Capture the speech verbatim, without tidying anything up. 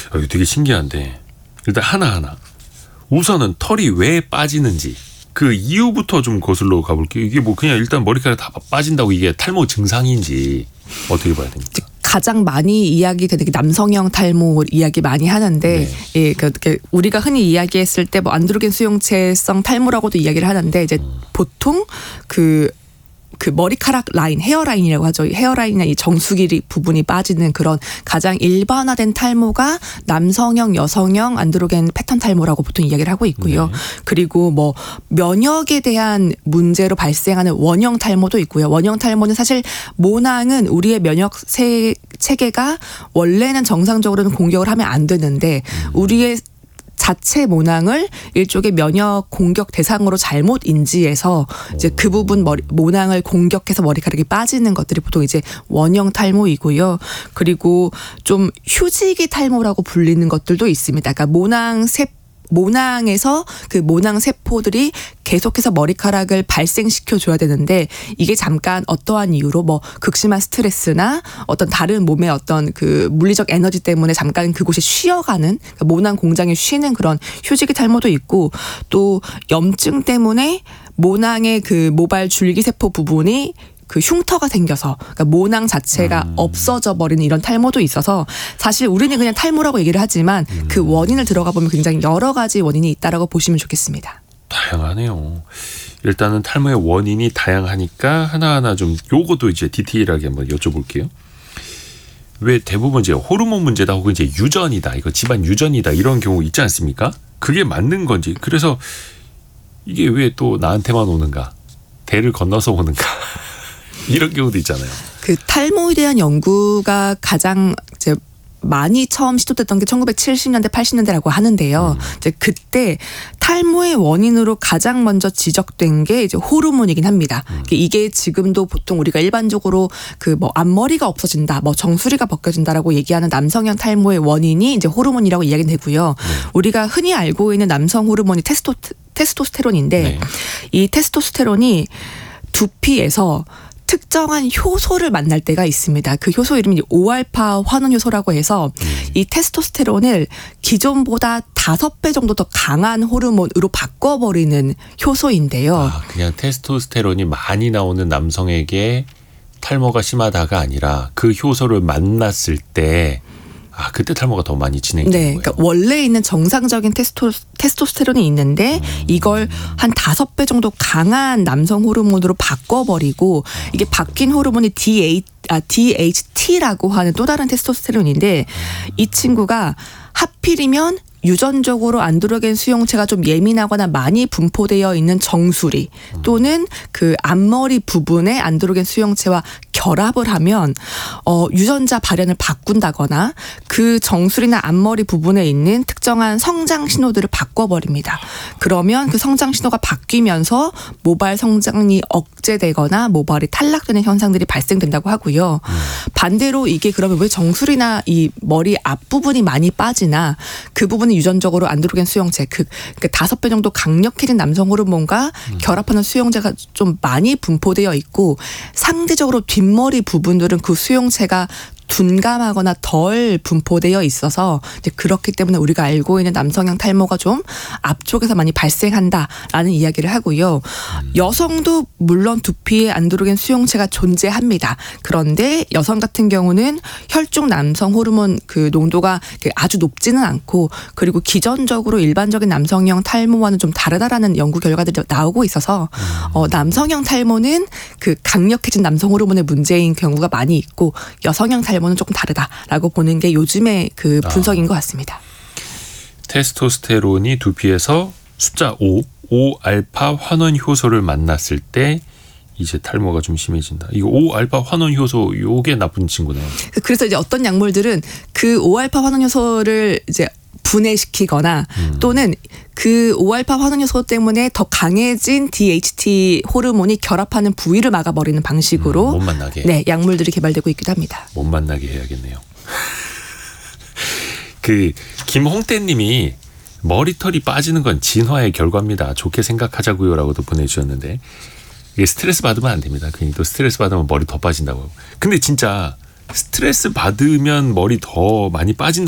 이거 되게 신기한데 일단 하나하나 우선은 털이 왜 빠지는지 그 이유부터 좀 거슬러 가볼게요. 이게 뭐 그냥 일단 머리카락 다 빠진다고 이게 탈모 증상인지 어떻게 봐야 됩니까? 가장 많이 이야기되는 게 남성형 탈모 이야기 많이 하는데 네. 예, 그 우리가 흔히 이야기했을 때 뭐 안드로겐 수용체성 탈모라고도 이야기를 하는데 이제 음. 보통 그 그 머리카락 라인, 헤어라인이라고 하죠. 헤어라인이나 이 정수기 부분이 빠지는 그런 가장 일반화된 탈모가 남성형, 여성형 안드로겐 패턴 탈모라고 보통 이야기를 하고 있고요. 네. 그리고 뭐 면역에 대한 문제로 발생하는 원형 탈모도 있고요. 원형 탈모는 사실 모낭은 우리의 면역 세, 체계가 원래는 정상적으로는 공격을 하면 안 되는데 우리의 자체 모낭을 일종의 면역 공격 대상으로 잘못 인지해서 이제 그 부분 머리, 모낭을 공격해서 머리카락이 빠지는 것들이 보통 이제 원형 탈모이고요. 그리고 좀 휴지기 탈모라고 불리는 것들도 있습니다. 그러니까 모낭 세 모낭에서 그 모낭 세포들이 계속해서 머리카락을 발생시켜 줘야 되는데 이게 잠깐 어떠한 이유로 뭐 극심한 스트레스나 어떤 다른 몸의 어떤 그 물리적 에너지 때문에 잠깐 그곳이 쉬어가는 그러니까 모낭 공장이 쉬는 그런 휴지기 탈모도 있고 또 염증 때문에 모낭의 그 모발 줄기세포 부분이 그 흉터가 생겨서 그러니까 모낭 자체가 음. 없어져 버리는 이런 탈모도 있어서 사실 우리는 그냥 탈모라고 얘기를 하지만 음. 그 원인을 들어가 보면 굉장히 여러 가지 원인이 있다라고 보시면 좋겠습니다. 다양하네요. 일단은 탈모의 원인이 다양하니까 하나하나 좀 요것도 이제 디테일하게 한번 여쭤볼게요. 왜 대부분 이제 호르몬 문제다 혹은 이제 유전이다 이거 집안 유전이다 이런 경우 있지 않습니까? 그게 맞는 건지 그래서 이게 왜 또 나한테만 오는가 대를 건너서 오는가 이런 경우도 있잖아요. 그 탈모에 대한 연구가 가장 이제 많이 처음 시도됐던 게 천구백칠십 년대, 팔십 년대라고 하는데요. 음. 이제 그때 탈모의 원인으로 가장 먼저 지적된 게 이제 호르몬이긴 합니다. 음. 이게 지금도 보통 우리가 일반적으로 그 뭐 앞머리가 없어진다, 뭐 정수리가 벗겨진다라고 얘기하는 남성형 탈모의 원인이 이제 호르몬이라고 이야기되고요. 네. 우리가 흔히 알고 있는 남성 호르몬이 테스토 테스토스테론인데 네. 이 테스토스테론이 두피에서 특정한 효소를 만날 때가 있습니다. 그 효소 이름이 오알파 환원 효소라고 해서 음. 이 테스토스테론을 기존보다 다섯 배 정도 더 강한 호르몬으로 바꿔버리는 효소인데요. 아, 그냥 테스토스테론이 많이 나오는 남성에게 탈모가 심하다가 아니라 그 효소를 만났을 때 아, 그때 탈모가 더 많이 진행되는 네, 거예요. 그러니까 원래 있는 정상적인 테스토, 테스토스테론이 있는데 음. 이걸 한 다섯 배 정도 강한 남성 호르몬으로 바꿔버리고 이게 바뀐 호르몬이 디에이치, 아, 디에이치티라고 하는 또 다른 테스토스테론인데 이 친구가 하필이면 유전적으로 안드로겐 수용체가 좀 예민하거나 많이 분포되어 있는 정수리 또는 그 앞머리 부분에 안드로겐 수용체와 결합을 하면 어, 유전자 발현을 바꾼다거나 그 정수리나 앞머리 부분에 있는 특정한 성장 신호들을 바꿔버립니다. 그러면 그 성장 신호가 바뀌면서 모발 성장이 억제되거나 모발이 탈락되는 현상들이 발생된다고 하고요. 음. 반대로 이게 그러면 왜 정수리나 이 머리 앞부분이 많이 빠지나 그 부분이 유전적으로 안드로겐 수용체 그, 그 다섯 배 정도 강력해진 남성 호르몬과 음. 결합하는 수용체가 좀 많이 분포되어 있고 상대적으로 뒷머리 부분들은 그 수용체가 둔감하거나 덜 분포되어 있어서 이제 그렇기 때문에 우리가 알고 있는 남성형 탈모가 좀 앞쪽에서 많이 발생한다라는 이야기를 하고요. 음. 여성도 물론 두피에 안드로겐 수용체가 존재합니다. 그런데 여성 같은 경우는 혈중 남성 호르몬 그 농도가 아주 높지는 않고 그리고 기존적으로 일반적인 남성형 탈모와는 좀 다르다라는 연구 결과들이 나오고 있어서 음. 어, 남성형 탈모는 그 강력해진 남성 호르몬의 문제인 경우가 많이 있고 여성형 탈모 는 조금 다르다라고 보는 게 요즘의 그 분석인 아. 것 같습니다. 테스토스테론이 두피에서 숫자 오, 오알파 환원 효소를 만났을 때 이제 탈모가 좀 심해진다. 이거 오알파 환원 효소 요게 나쁜 친구네요. 그래서 이제 어떤 약물들은 그 오알파 환원 효소를 이제 분해시키거나 음. 또는 그 오알파 환원 효소 때문에 더 강해진 디에이치티 호르몬이 결합하는 부위를 막아버리는 방식으로 음, 못 만나게. 네, 약물들이 개발되고 있기도 합니다. 못 만나게 해야겠네요. 그 김홍태님이 머리털이 빠지는 건 진화의 결과입니다. 좋게 생각하자고요라고도 보내주셨는데 이게 스트레스 받으면 안 됩니다. 괜히 또 스트레스 받으면 머리 더 빠진다고. 근데 진짜 스트레스 받으면 머리 더 많이 빠진다.